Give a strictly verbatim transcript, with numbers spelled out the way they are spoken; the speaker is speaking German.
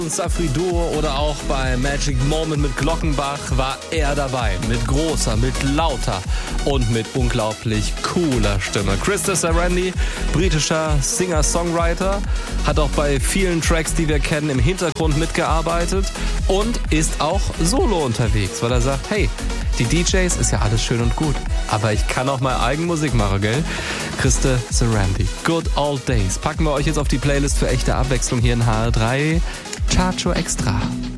Safri Duo oder auch bei Magic Moment mit Glockenbach war er dabei. Mit großer, mit lauter und mit unglaublich cooler Stimme. Krista Sarandí, britischer Singer-Songwriter, hat auch bei vielen Tracks, die wir kennen, im Hintergrund mitgearbeitet und ist auch solo unterwegs, weil er sagt, hey, die D Js ist ja alles schön und gut, aber ich kann auch mal Eigenmusik machen, gell? Krista Sarandí, Good Old Days. Packen wir euch jetzt auf die Playlist für echte Abwechslung hier in H R drei. Chacho Extra.